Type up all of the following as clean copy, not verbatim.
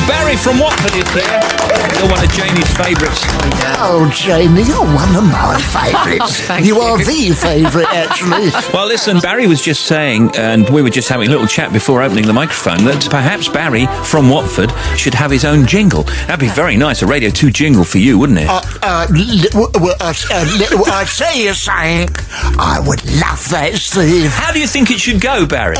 Barry from Watford is here. You're one of Janie's favourites. Oh, Jamie, you're one of my favourites. You are the favourite, actually. Well, listen, Barry was just saying, and we were just having a little chat before opening the microphone, that perhaps Barry from Watford should have his own jingle. That'd be very nice, a Radio 2 jingle for you, wouldn't it? I'd say you're saying I would love that, Steve. How do you think it should go, Barry?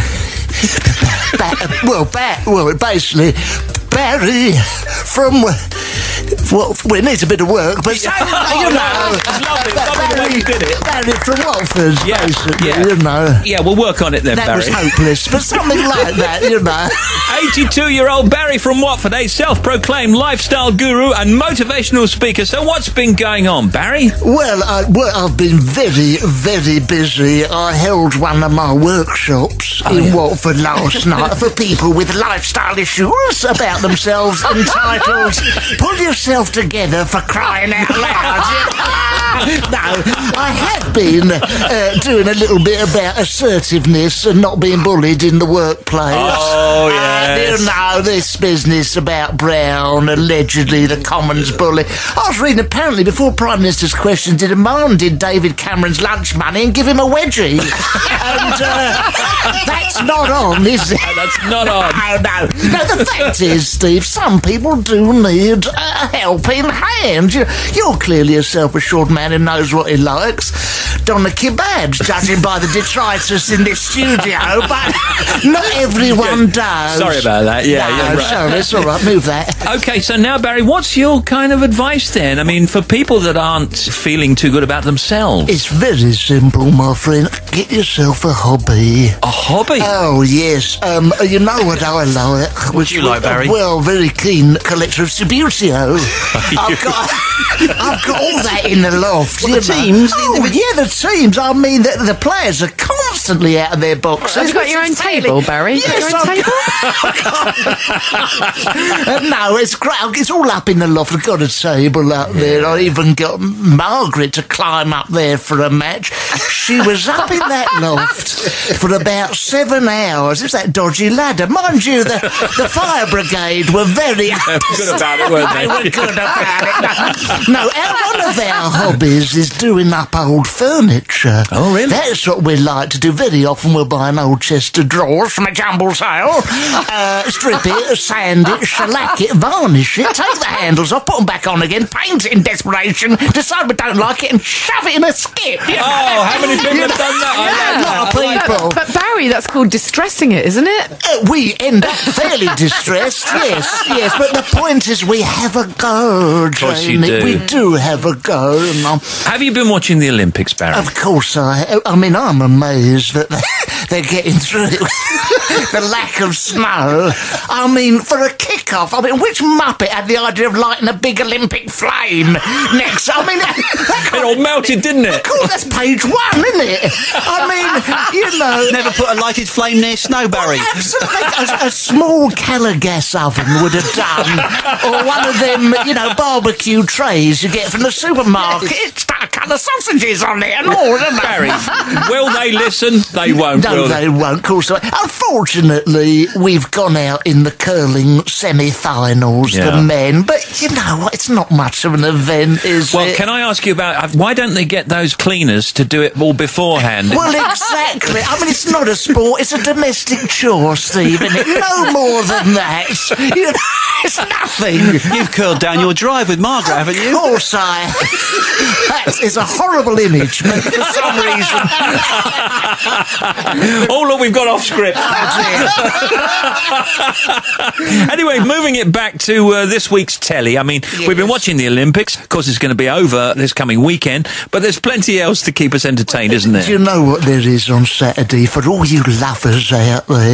Basically, Barry from... Well, it needs a bit of work, but it's lovely the way you did it. Barry from Watford, basically, you know. Yeah, we'll work on it then, Barry. That was hopeless, but something like that, you know. 82-year-old Barry from Watford, a self-proclaimed lifestyle guru and motivational speaker. So what's been going on, Barry? Well, I've been very, very busy. I held one of my workshops in Watford last night for people with lifestyle issues about themselves entitled Pull Yourself Together for Crying Out Loud. No, I have been doing a little bit about assertiveness and not being bullied in the workplace. Oh, yes. You know, this business about Brown, allegedly the Commons bully. I was reading, apparently, before Prime Minister's questions, he demanded David Cameron's lunch money and give him a wedgie. And that's not on, is it? No, that's not on. No. No, the fact is, Steve, some people do need a helping hand. You're clearly a self-assured man who knows what he likes. Doner kebabs, judging by the detritus in this studio, but not everyone does. Sorry about that. Yeah, no, you're right. Sorry, it's all right. Move that. Okay, so now, Barry, what's your kind of advice then? I mean, for people that aren't feeling too good about themselves. It's very simple, my friend. Get yourself a hobby. A hobby? Oh, yes. You know what I like? What do you like, Barry? Well, very keen collector of Subbuteo. I've got all that in the loft. What, the teams? Oh, yeah, the teams. I mean, the players are constantly out of their boxes. Have you got your own table, Barry? Yes, your own table? No, it's great. It's all up in the loft. I've got a table up there. I even got Margaret to climb up there for a match. She was up in that loft for about 7 hours. It's that dodgy ladder. Mind you, the fire brigade were very good about it, weren't they? They were good about it. No, one of our hobbies is doing up old furniture. Oh, really? That's what we like to do. Very often we'll buy an old chest of drawers from a jumble sale, strip it, sand it, shellac it, varnish it, take the handles off, put them back on again, paint it in desperation, decide we don't like it and shove it in a skip. Oh, how many people have done that? A lot of people. But Barry, that's called distressing it, isn't it? We end up fairly distressed, yes, but the point is we have a go, Of course you Jamie. do. We do have a go. Have you been watching the Olympics, Barry? Of course I mean, I'm amazed that they're getting through the lack of snow. I mean, for a kick-off, which muppet had the idea of lighting a big Olympic flame next? I mean, It all melted, didn't it? of course, that's page 1, isn't it? I mean, you know... Never put a lighted flame near snow, Barry. Absolutely. A small Calagas oven would have done. Or one of them, barbecue trays you get from the supermarket. It's got a couple of sausages on it and all, isn't it? Barry, will they listen? They won't, No, will they won't, of course. Unfortunately, we've gone out in the curling semi-finals, Yeah. the men. But you know what? It's not much of an event, is Well, it? can I ask you about, why don't they get those cleaners to do it all beforehand? Well, exactly. I mean, it's not a sport. It's a domestic chore, Steve, isn't it? No more than that. It's nothing. You've curled down your drive with Margaret, haven't Of you? course that is a horrible image, but for some reason... Oh, look, we've got off script. Anyway, moving it back to this week's telly. I mean, we've been watching the Olympics. Of course, it's going to be over this coming weekend, but there's plenty else to keep us entertained, isn't there? Do you know what there is on Saturday for all you lovers out there?